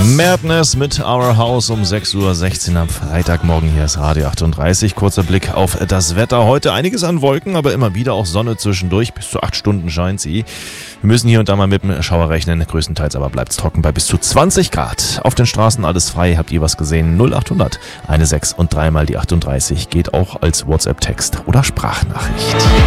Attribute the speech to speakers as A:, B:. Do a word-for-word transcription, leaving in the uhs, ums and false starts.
A: Madness mit Our House um sechs Uhr sechzehn am Freitagmorgen. Hier ist Radio achtunddreißig. Kurzer Blick auf das Wetter. Heute einiges an Wolken, aber immer wieder auch Sonne zwischendurch. Bis zu acht Stunden scheint sie. Wir müssen hier und da mal mit dem Schauer rechnen. Größtenteils aber bleibt es trocken bei bis zu zwanzig Grad. Auf den Straßen alles frei. Habt ihr was gesehen? null achthundert sechzehn und dreimal die achtunddreißig geht auch als WhatsApp-Text oder Sprachnachricht.